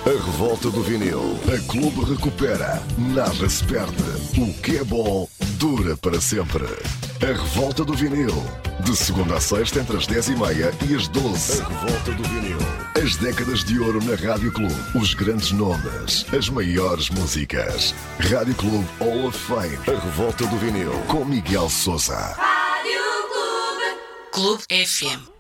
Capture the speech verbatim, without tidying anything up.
A revolta do vinil. A Clube recupera. Nada se perde. O que é bom dura para sempre. A revolta do vinil. De segunda a sexta entre as dez e meia e as doze. A revolta do vinil. As décadas de ouro na Rádio Clube. Os grandes nomes. As maiores músicas. Rádio Clube Hall of Fame. A revolta do vinil. Com Miguel Sousa. Rádio Clube. Clube F M.